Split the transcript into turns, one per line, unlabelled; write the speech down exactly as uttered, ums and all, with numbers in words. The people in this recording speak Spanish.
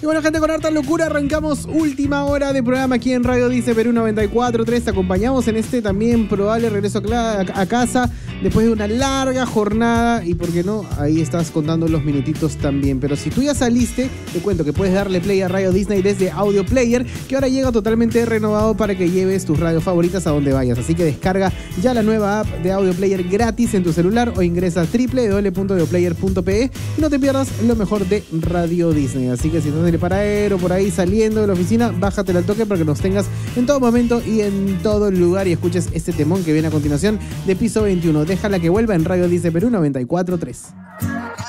bueno, gente, con harta locura arrancamos última hora de programa aquí en Radio Disney Perú noventa y cuatro punto tres. Te acompañamos en este también probable regreso a, a casa después de una larga jornada. Y por qué no, ahí estás contando los minutitos también. Pero si tú ya saliste, te cuento que puedes darle play a Radio Disney desde Audio Player, que ahora llega totalmente renovado para que lleves tus radios favoritas a donde vayas. Así que descarga ya la nueva app de Audio Player gratis en tu celular o ingresa a doble u doble u doble u punto audioplayer punto pe y no te pierdas lo mejor de Radio Disney. Así que si estás en el paradero, por ahí saliendo de la oficina, bájatelo al toque para que nos tengas en todo momento y en todo lugar y escuches este temón que viene a continuación de Piso veintiuno. Déjala que vuelva en Radio Disney Perú noventa y cuatro punto tres.